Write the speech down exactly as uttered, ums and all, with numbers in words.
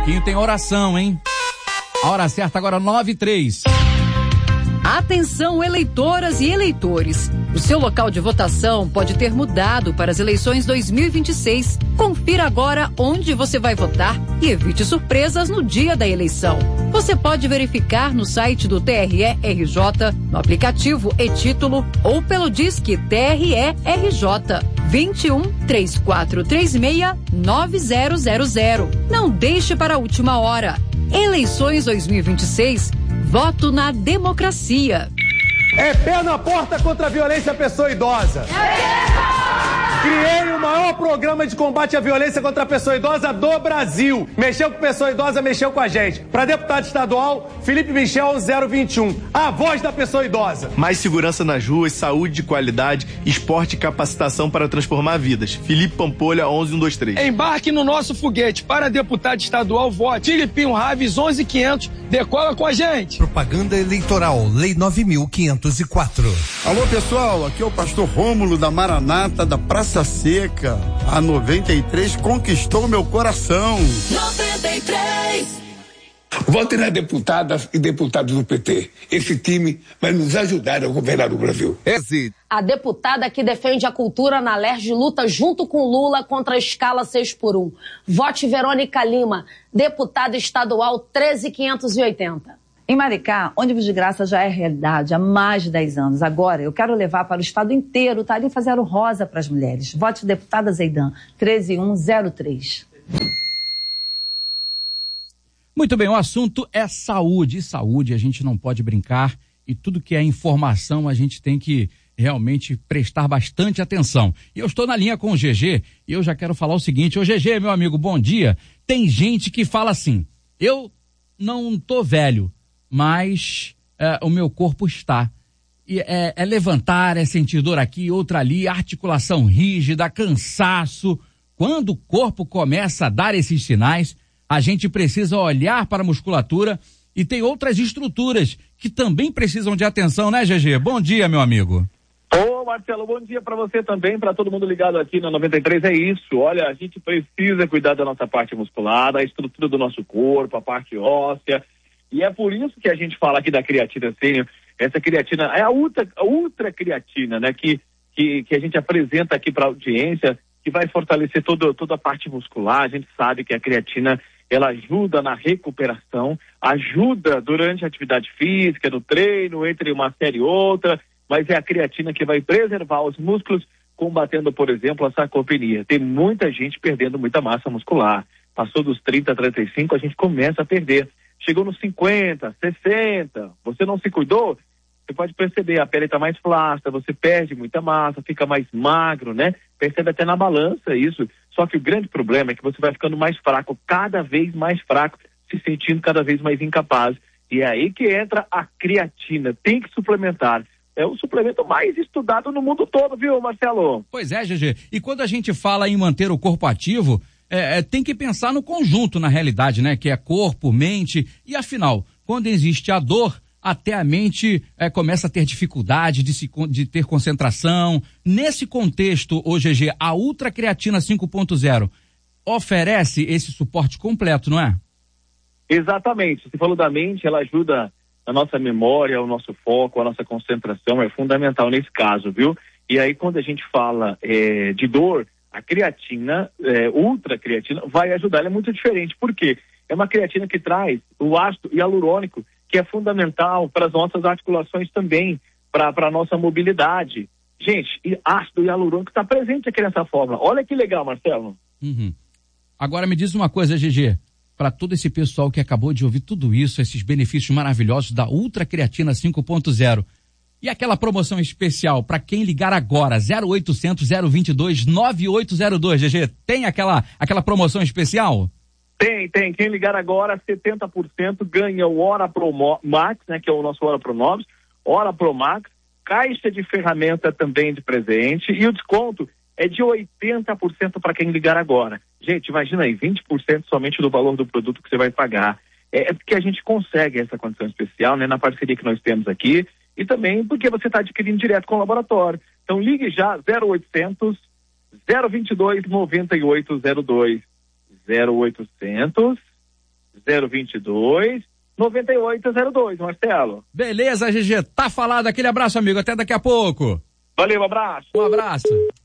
pouquinho tem oração, hein? A hora certa agora, nove e três. Atenção, eleitoras e eleitores. O seu local de votação pode ter mudado para as eleições dois mil e vinte e seis. Confira agora onde você vai votar e evite surpresas no dia da eleição. Você pode verificar no site do T R E R J, no aplicativo e-Título ou pelo Disque T R E R J vinte e um, três quatro três seis, nove zero zero zero. Não deixe para a última hora. Eleições dois mil e vinte e seis. Voto na democracia. É pé na porta contra a violência à pessoa idosa. Criei o maior programa de combate à violência contra a pessoa idosa do Brasil. Mexeu com pessoa idosa, mexeu com a gente. Para deputado estadual, Felipe Michel, zero vinte e um. A voz da pessoa idosa. Mais segurança nas ruas, saúde de qualidade, esporte e capacitação para transformar vidas. Felipe Pampolha, onze um dois três. Embarque no nosso foguete. Para deputado estadual, vote. Filipinho Raves, onze quinhentos. Decola com a gente. Propaganda eleitoral, Lei nove mil quinhentos e quatro. Alô, pessoal, aqui é o pastor Rômulo da Maranata, da Praça Seca. A noventa e três conquistou meu coração. noventa e três. Vote nas deputadas e deputados do P T. Esse time vai nos ajudar a governar o Brasil. A deputada que defende a cultura na L E R J luta junto com Lula contra a escala seis por um. Vote Verônica Lima, deputada estadual treze mil quinhentos e oitenta. Em Maricá, ônibus de graça já é realidade há mais de dez anos. Agora, eu quero levar para o estado inteiro Tarifa Zero Rosa para as mulheres. Vote deputada Zeidan, treze mil cento e três. Muito bem, o assunto é saúde. E saúde a gente não pode brincar e tudo que é informação a gente tem que realmente prestar bastante atenção. E eu estou na linha com o G G e eu já quero falar o seguinte. Ô G G, meu amigo, bom dia. Tem gente que fala assim, eu não tô velho, mas é, o meu corpo está. E é, é levantar, é sentir dor aqui, outra ali, articulação rígida, cansaço. Quando o corpo começa a dar esses sinais, a gente precisa olhar para a musculatura e tem outras estruturas que também precisam de atenção, né, G G? Bom dia, meu amigo. Ô, Marcelo, bom dia para você também, para todo mundo ligado aqui na noventa e três. É isso, olha, a gente precisa cuidar da nossa parte muscular, da estrutura do nosso corpo, a parte óssea. E é por isso que a gente fala aqui da creatina sênior. Essa creatina é a ultra, a ultra creatina, né, que, que, que a gente apresenta aqui para a audiência, que vai fortalecer todo, toda a parte muscular. A gente sabe que a creatina, ela ajuda na recuperação, ajuda durante a atividade física, no treino, entre uma série e outra, mas é a creatina que vai preservar os músculos, combatendo, por exemplo, a sarcopenia. Tem muita gente perdendo muita massa muscular. Passou dos trinta, trinta e cinco, a gente começa a perder. Chegou nos cinquenta, sessenta, você não se cuidou? Você pode perceber, a pele está mais flácida, você perde muita massa, fica mais magro, né? Percebe até na balança isso. Só que o grande problema é que você vai ficando mais fraco, cada vez mais fraco, se sentindo cada vez mais incapaz. E é aí que entra a creatina. Tem que suplementar. É o suplemento mais estudado no mundo todo, viu, Marcelo? Pois é, G G. E quando a gente fala em manter o corpo ativo, é, é, tem que pensar no conjunto, na realidade, né? Que é corpo, mente. E afinal, quando existe a dor, até a mente é, começa a ter dificuldade de, se, de ter concentração. Nesse contexto, ô G G, a Ultra Creatina cinco ponto zero oferece esse suporte completo, não é? Exatamente. Você falou da mente, ela ajuda a nossa memória, o nosso foco, a nossa concentração, é fundamental nesse caso, viu? E aí, quando a gente fala é, de dor, a creatina, é, Ultra Creatina, vai ajudar. Ela é muito diferente. Por quê? É uma creatina que traz o ácido hialurônico, que é fundamental para as nossas articulações também, para a nossa mobilidade. Gente, e ácido hialurônico está presente aqui nessa fórmula. Olha que legal, Marcelo. Uhum. Agora me diz uma coisa, G G, para todo esse pessoal que acabou de ouvir tudo isso, esses benefícios maravilhosos da Ultra Creatina cinco ponto zero, e aquela promoção especial para quem ligar agora, zero oitocentos, zero vinte e dois, nove oito zero dois, G G, tem aquela, aquela promoção especial? Tem, tem. Quem ligar agora, setenta por cento ganha o Hora Pro Max, né, que é o nosso Hora Pro Nobis, Hora Pro Max, caixa de ferramenta também de presente, e o desconto é de oitenta por cento para quem ligar agora. Gente, imagina aí, vinte por cento somente do valor do produto que você vai pagar. É, é porque a gente consegue essa condição especial, né, na parceria que nós temos aqui, e também porque você está adquirindo direto com o laboratório. Então ligue já, zero oitocentos, zero vinte e dois, noventa e oito zero dois. zero oitocentos, zero dois dois, nove oito zero dois, Marcelo. Beleza, G G, tá falado. Aquele abraço, amigo. Até daqui a pouco. Valeu, um abraço. Um abraço.